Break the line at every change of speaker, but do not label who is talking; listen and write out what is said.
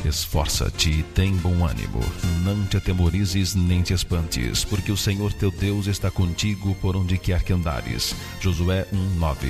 Esforça-te e tem bom ânimo. Não te atemorizes nem te espantes, porque o Senhor teu Deus está contigo por onde quer que andares. Josué 1:9.